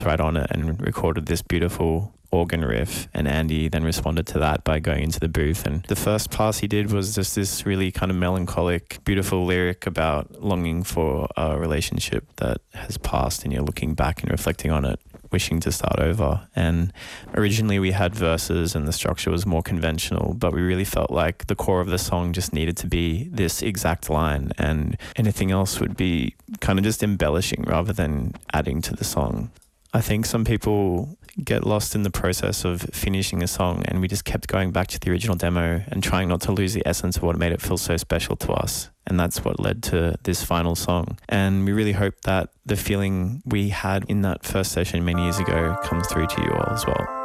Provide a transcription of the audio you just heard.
right on it and recorded this beautiful organ riff, and Andy then responded to that by going into the booth, and the first pass he did was just this really kind of melancholic, beautiful lyric about longing for a relationship that has passed, and you're looking back and reflecting on it, wishing to start over. And originally we had verses and the structure was more conventional, but we really felt like the core of the song just needed to be this exact line, and anything else would be kind of just embellishing rather than adding to the song. I think some people get lost in the process of finishing a song, and we just kept going back to the original demo and trying not to lose the essence of what made it feel so special to us. And that's what led to this final song. And we really hope that the feeling we had in that first session many years ago comes through to you all as well.